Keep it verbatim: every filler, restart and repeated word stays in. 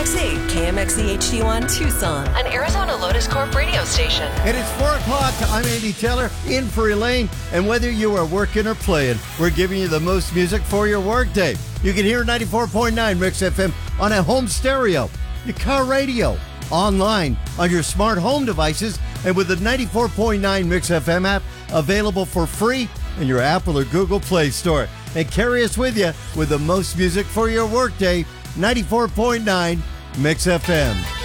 X E, K M X E H D one Tucson, an Arizona Lotus Corp radio station. And it's four o'clock. I'm Andy Taylor, in for Elaine. And whether you are working or playing, we're giving you the most music for your workday. You can hear ninety-four point nine Mix F M on a home stereo, your car radio, online, on your smart home devices, and with the ninety-four point nine Mix F M app available for free in your Apple or Google Play Store. And carry us with you with the most music for your workday, ninety-four point nine Mix F M.